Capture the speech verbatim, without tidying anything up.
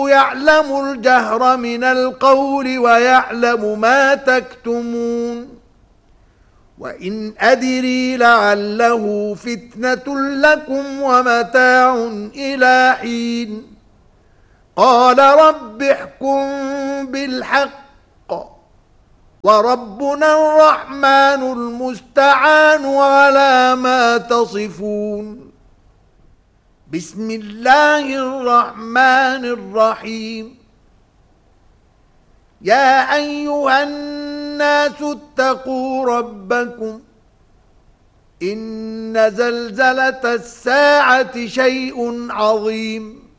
يعلم الجهر من القول ويعلم ما تكتمون وإن أدري لعله فتنة لكم ومتاع إلى حين قال رب احكم بالحق وربنا الرحمن المستعان على ما تصفون بسم الله الرحمن الرحيم يا أيها الناس اتقوا ربكم إن زلزلة الساعة شيء عظيم